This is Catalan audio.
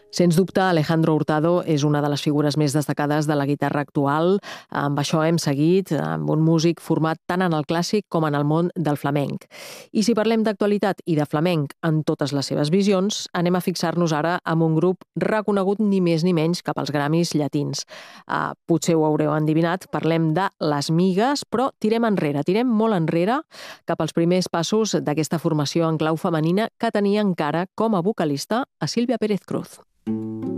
Sens dubte, Alejandro Hurtado és una de les figures més destacades de la guitarra actual. Amb això hem seguit, amb un músic format tant en el clàssic com en el món del flamenc. I si parlem d'actualitat i de flamenc en totes les seves visions, anem a fixar-nos ara amb un grup reconegut ni més ni menys cap als Grammys llatins. Potser ho haureu endivinat, parlem de Les Migues, però tirem molt enrere, cap als primers passos d'aquesta formació en clau femenina que tenia encara com a vocalista a Sílvia Pérez Cruz.